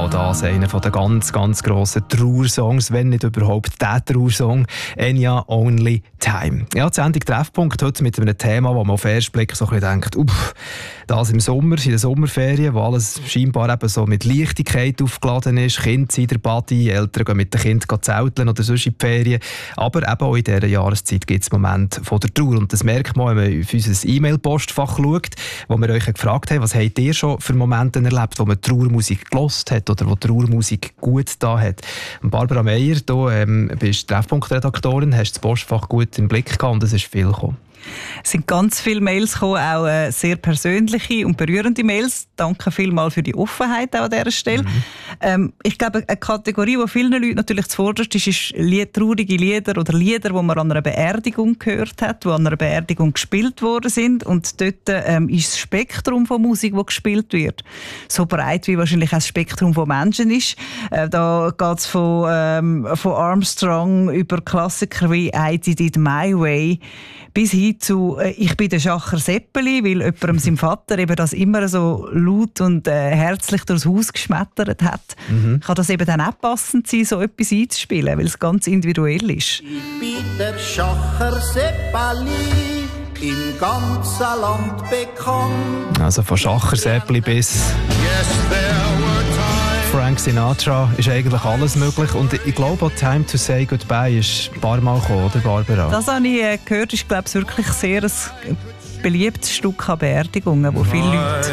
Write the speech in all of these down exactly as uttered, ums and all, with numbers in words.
auch das einer der ganz, ganz grossen Trauersongs, wenn nicht überhaupt der Trauersong, Enya Only Time. Ja, die Sendung Treffpunkt heute mit einem Thema, wo man auf den ersten Blick so ein bisschen denkt, uff, das im Sommer, in den Sommerferien, wo alles scheinbar eben so mit Leichtigkeit aufgeladen ist, Kinder sind in der Body, Eltern gehen mit den Kindern zelteln oder sonst in die Ferien. Aber eben auch in dieser Jahreszeit gibt es Momente von der Trauer. Und das merkt man, wenn man auf unser E-Mail-Postfach schaut, wo wir euch gefragt haben, was habt ihr schon für Momente erlebt, wo man Trauermusik gehört hat oder wo Trauermusik gut da hat. Und Barbara Meier, du ähm, bist Treffpunktredaktorin, hast das Postfach gut im Blick gehabt und es ist viel gekommen. Es sind ganz viele Mails gekommen, auch äh, sehr persönliche und berührende Mails. Danke vielmals für die Offenheit auch an dieser Stelle. Mhm. Ähm, ich glaube, eine Kategorie, die vielen Leuten natürlich zuvorderst ist, ist Lied, traurige Lieder oder Lieder, die man an einer Beerdigung gehört hat, die an einer Beerdigung gespielt worden sind. Und dort ähm, ist das Spektrum von Musik, die gespielt wird, so breit wie wahrscheinlich auch das Spektrum von Menschen ist. Äh, da geht es von, ähm, von Armstrong über Klassiker wie I Did It My Way bis hin zu äh, «Ich bin der Schacher Seppeli», weil jemandem sein Vater eben das immer so laut und äh, herzlich durchs Haus geschmettert hat. Mhm. Kann das eben dann auch passend sein, so etwas einzuspielen, weil es ganz individuell ist. Ich bin der Schacher Seppeli, im ganzen Land bekannt. Also von Schacher Seppeli bis Yes, there were times. Frank Sinatra ist eigentlich alles möglich. Und ich glaube auch «Time to Say Goodbye» ist ein paar Mal gekommen, oder Barbara? Das habe ich äh, gehört, ist glaube ich wirklich sehr ein beliebtes Stück an Beerdigungen, wo viele Leute...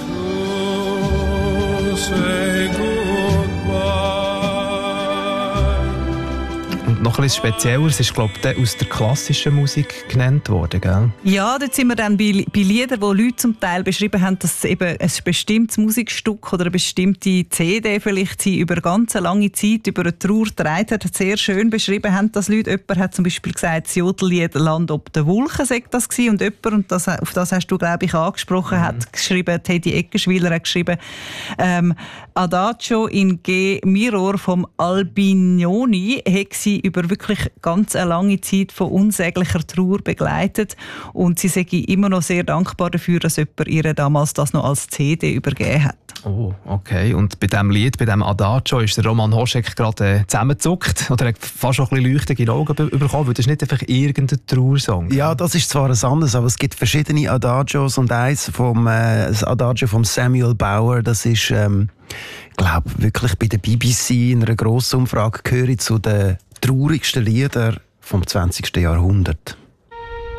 Und noch etwas Spezielleres ist, glaube ich, aus der klassischen Musik genannt worden, gell? Ja, dort sind wir dann bei, bei Liedern, wo Leute zum Teil beschrieben haben, dass es eben ein bestimmtes Musikstück oder eine bestimmte C D vielleicht sie über eine ganz lange Zeit über eine Trauer getragen hat, sehr schön beschrieben haben, dass Leute, jemand hat zum Beispiel gesagt, das Jodellied «Land ob den Wolken» sei das gewesen, und jemand, und das, auf das hast du, glaube ich, angesprochen, mhm. hat geschrieben, Teddy Eckenschwiler hat geschrieben, ähm, «Adagio in G Mirror» vom Albignoni hat sie über wirklich ganz eine lange Zeit von unsäglicher Trauer begleitet, und sie sei immer noch sehr dankbar dafür, dass jemand ihr damals das noch als C D übergeben hat. Oh, okay. Und bei diesem Lied, bei diesem Adagio, ist der Roman Hoschek gerade äh, zusammengezuckt oder hat fast schon ein bisschen leuchtige Augen be- bekommen, weil das ist nicht einfach irgendein Trauersong. Ja, das ist zwar ein anderes, aber es gibt verschiedene Adagios, und eins vom äh, das Adagio von Samuel Bauer, das ist, ähm, ich glaube, wirklich bei der B B C in einer grossen Umfrage gehöre zu den traurigsten Liedern vom zwanzigsten Jahrhundert.